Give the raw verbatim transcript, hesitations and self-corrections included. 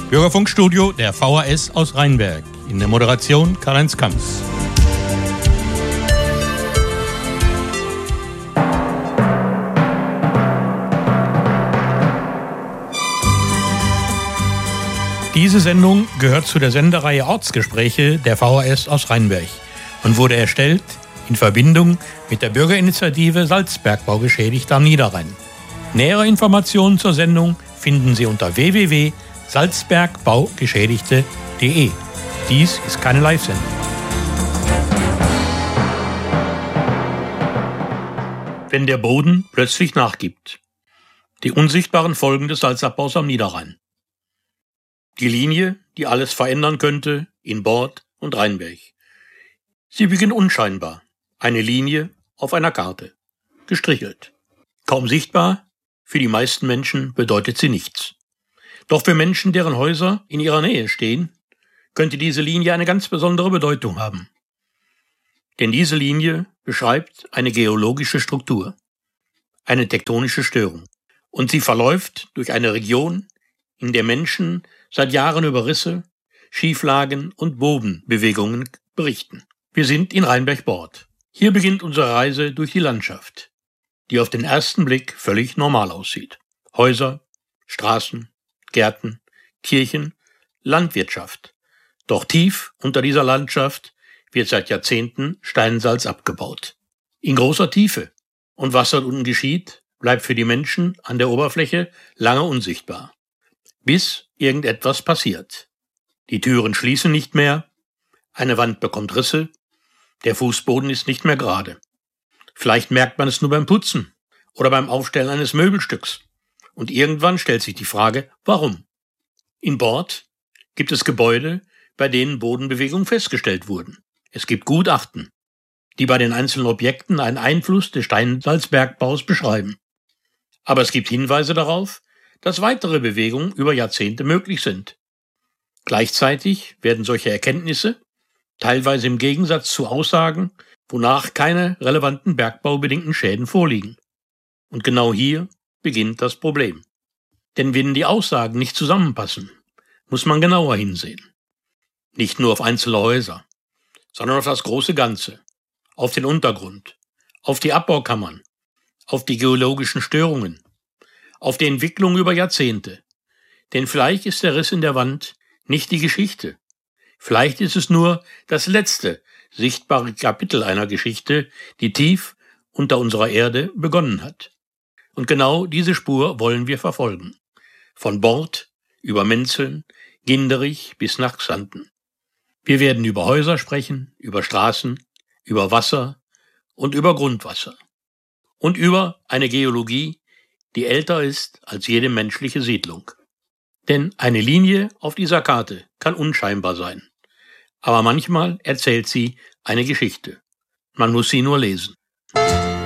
Bürgerfunkstudio der V H S aus Rheinberg. In der Moderation Karl-Heinz Kamps. Diese Sendung gehört zu der Sendereihe Ortsgespräche der V H S aus Rheinberg und wurde erstellt in Verbindung mit der Bürgerinitiative Salzbergbau geschädigt am Niederrhein. Nähere Informationen zur Sendung finden Sie unter w w w punkt salzbergbaugeschädigte punkt d e. Dies ist keine Live-Sendung. Wenn der Boden plötzlich nachgibt. Die unsichtbaren Folgen des Salzabbaus am Niederrhein. Die Linie, die alles verändern könnte, in Bord und Rheinberg. Sie beginnt unscheinbar. Eine Linie auf einer Karte. Gestrichelt. Kaum sichtbar, für die meisten Menschen bedeutet sie nichts. Doch für Menschen, deren Häuser in ihrer Nähe stehen, könnte diese Linie eine ganz besondere Bedeutung haben. Denn diese Linie beschreibt eine geologische Struktur, eine tektonische Störung. Und sie verläuft durch eine Region, in der Menschen seit Jahren über Risse, Schieflagen und Bodenbewegungen berichten. Wir sind in Rheinberg-Bord. Hier beginnt unsere Reise durch die Landschaft, die auf den ersten Blick völlig normal aussieht. Häuser, Straßen, Gärten, Kirchen, Landwirtschaft. Doch tief unter dieser Landschaft wird seit Jahrzehnten Steinsalz abgebaut. In großer Tiefe. Und was dort unten geschieht, bleibt für die Menschen an der Oberfläche lange unsichtbar. Bis irgendetwas passiert. Die Türen schließen nicht mehr, eine Wand bekommt Risse, der Fußboden ist nicht mehr gerade. Vielleicht merkt man es nur beim Putzen oder beim Aufstellen eines Möbelstücks. Und irgendwann stellt sich die Frage, warum? In Bord gibt es Gebäude, bei denen Bodenbewegungen festgestellt wurden. Es gibt Gutachten, die bei den einzelnen Objekten einen Einfluss des Steinsalzbergbaus beschreiben. Aber es gibt Hinweise darauf, dass weitere Bewegungen über Jahrzehnte möglich sind. Gleichzeitig werden solche Erkenntnisse, teilweise im Gegensatz zu Aussagen, wonach keine relevanten bergbaubedingten Schäden vorliegen. Und genau hier beginnt das Problem. Denn wenn die Aussagen nicht zusammenpassen, muss man genauer hinsehen. Nicht nur auf einzelne Häuser, sondern auf das große Ganze, auf den Untergrund, auf die Abbaukammern, auf die geologischen Störungen, auf die Entwicklung über Jahrzehnte. Denn vielleicht ist der Riss in der Wand nicht die Geschichte. Vielleicht ist es nur das letzte sichtbare Kapitel einer Geschichte, die tief unter unserer Erde begonnen hat. Und genau diese Spur wollen wir verfolgen. Von Bord über Menzeln, Ginderich bis nach Xanten. Wir werden über Häuser sprechen, über Straßen, über Wasser und über Grundwasser. Und über eine Geologie, die älter ist als jede menschliche Siedlung. Denn eine Linie auf dieser Karte kann unscheinbar sein. Aber manchmal erzählt sie eine Geschichte. Man muss sie nur lesen.